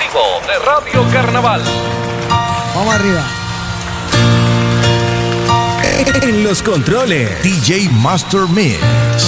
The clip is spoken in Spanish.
exclusivo de Radio Carnaval. Vamos arriba. En los controles, DJ Master Mix.